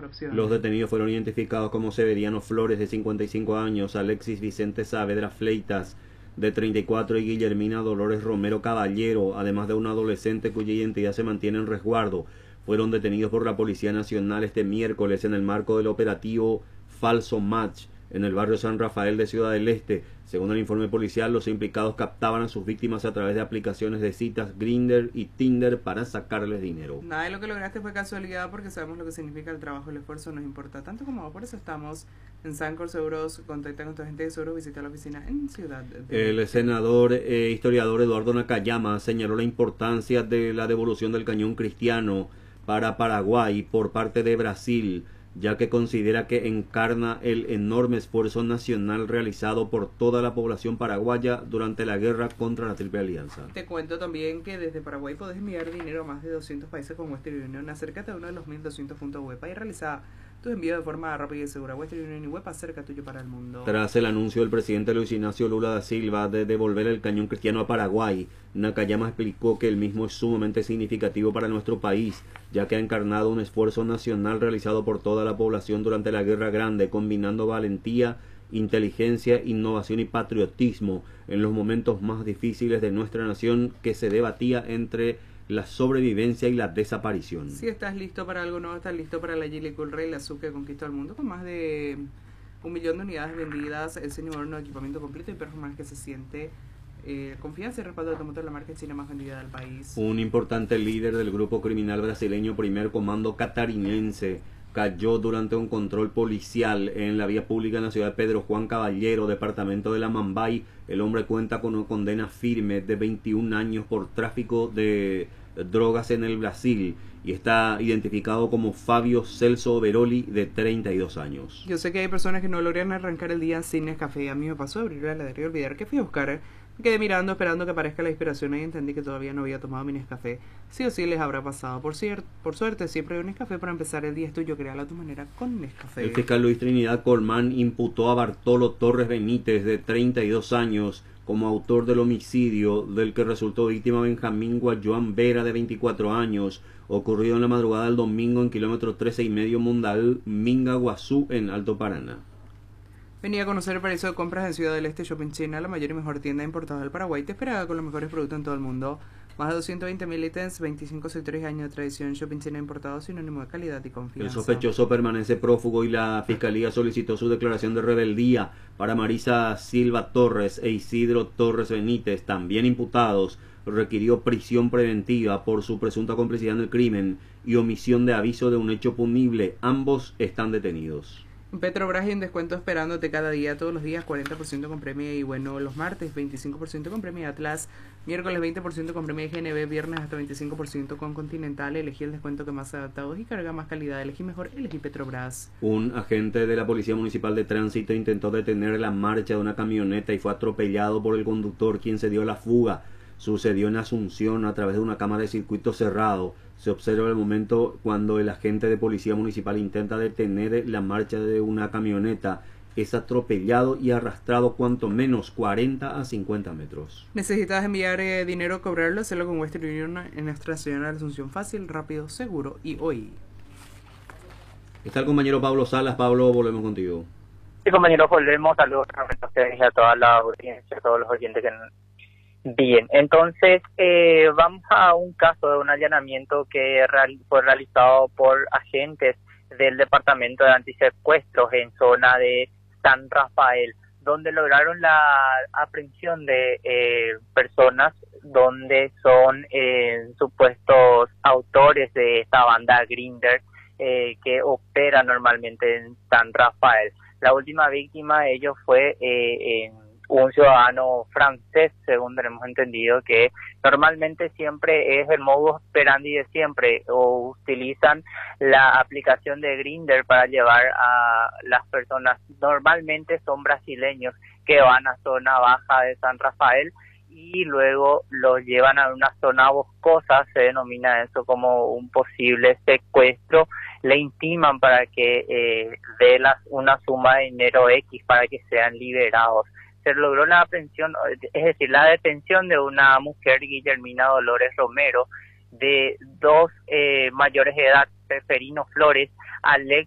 opción. Los detenidos fueron identificados como Severiano Flores, de 55 años, Alexis Vicente Saavedra Fleitas, de 34, y Guillermina Dolores Romero Caballero, además de un adolescente cuya identidad se mantiene en resguardo. Fueron detenidos por la Policía Nacional este miércoles en el marco del operativo Falso Match en el barrio San Rafael de Ciudad del Este. Según el informe policial, los implicados captaban a sus víctimas a través de aplicaciones de citas Grindr y Tinder para sacarles dinero. Nada de lo que lograste fue casualidad, porque sabemos lo que significa el trabajo, el esfuerzo nos importa tanto como vos. Por eso estamos en Sancor Seguros. Contacta con tu agente de seguros, visita la oficina en Ciudad de... El senador historiador Eduardo Nakayama señaló la importancia de la devolución del cañón cristiano para Paraguay por parte de Brasil, ya que considera que encarna el enorme esfuerzo nacional realizado por toda la población paraguaya durante la guerra contra la Triple Alianza. Te cuento también que desde Paraguay podés enviar dinero a más de 200 países con Western Union. Acércate a uno de los 1200 puntos web y realiza tus envíos de forma rápida y segura. Western Union y web, acerca tuyo para el mundo. Tras el anuncio del presidente Luis Ignacio Lula da Silva de devolver el cañón cristiano a Paraguay, Nakayama explicó que el mismo es sumamente significativo para nuestro país, ya que ha encarnado un esfuerzo nacional realizado por toda la población durante la Guerra Grande, combinando valentía, inteligencia, innovación y patriotismo en los momentos más difíciles de nuestra nación, que se debatía entre la sobrevivencia y la desaparición. Si estás listo para algo nuevo, estás listo para la Geely Cool Ray, la SUV que conquistó el mundo con más de 1 millón de unidades vendidas, el señor equipamiento completo y performance que se siente. Confianza y respaldo automotor, la marca china más vendida del país. Un importante líder del grupo criminal brasileño Primer Comando Catarinense cayó durante un control policial en la vía pública en la ciudad de Pedro Juan Caballero, departamento de la Mambay. El hombre cuenta con una condena firme de 21 años por tráfico de drogas en el Brasil y está identificado como Fabio Celso Veroli, de 32 años. Yo sé que hay personas que no logran arrancar el día sin Nescafé. A mí me pasó abrir la heladera y olvidar que fui a buscar. Me quedé mirando, esperando que aparezca la inspiración, y entendí que todavía no había tomado mi Nescafé. Sí o sí les habrá pasado. Por suerte, siempre hay un Nescafé para empezar el día. Es tuyo, créalo a tu manera con Nescafé. El fiscal Luis Trinidad Colmán imputó a Bartolo Torres Benítez, de 32 años, como autor del homicidio del que resultó víctima Benjamín Guayoán Vera, de 24 años, ocurrido en la madrugada del domingo en kilómetro 13,5 Mundaú, Minga, Guazú, en Alto Paraná. Venía a conocer el paraíso de compras en Ciudad del Este, Shopping China, la mayor y mejor tienda importada del Paraguay. Te esperaba con los mejores productos en todo el mundo. Más de 220.000 ítems, 25 sectores y años de tradición. Shopping China importado, sinónimo de calidad y confianza. El sospechoso permanece prófugo y la fiscalía solicitó su declaración de rebeldía para Marisa Silva Torres e Isidro Torres Benítez, también imputados. Requirió prisión preventiva por su presunta complicidad en el crimen y omisión de aviso de un hecho punible. Ambos están detenidos. Petrobras y un descuento esperándote cada día, todos los días 40% con premio y bueno, los martes 25% con premio Atlas, miércoles 20% con premio GNB, viernes hasta 25% con Continental. Elegí el descuento que más adaptado y carga más calidad, elegí mejor, elegí Petrobras. Un agente de la Policía Municipal de Tránsito intentó detener la marcha de una camioneta y fue atropellado por el conductor, quien se dio a la fuga. Sucedió en Asunción a través de una cámara de circuito cerrado. Se observa el momento cuando el agente de policía municipal intenta detener la marcha de una camioneta. Es atropellado y arrastrado cuanto menos 40 a 50 metros. ¿Necesitas enviar dinero, cobrarlo? Hacerlo con Western Union en Nuestra Señora de Asunción. Fácil, rápido, seguro y hoy. Está el compañero Pablo Salas. Pablo, volvemos contigo. Sí, compañero, volvemos. Saludos a ustedes y a toda la audiencia, a todos los oyentes que... Bien, entonces vamos a un caso de un allanamiento que fue realizado por agentes del Departamento de Antisecuestros en zona de San Rafael, donde lograron la aprehensión de personas donde son supuestos autores de esta banda Grindr que opera normalmente en San Rafael. La última víctima de ellos fue un ciudadano francés, según tenemos entendido, que normalmente siempre es el modus operandi de siempre, o utilizan la aplicación de Grindr para llevar a las personas, normalmente son brasileños, que van a zona baja de San Rafael y luego los llevan a una zona boscosa, se denomina eso como un posible secuestro, le intiman para que dé una suma de dinero X para que sean liberados. Se logró la aprehensión, es decir, la detención de una mujer, Guillermina Dolores Romero, de dos mayores de edad, Seferino Flores,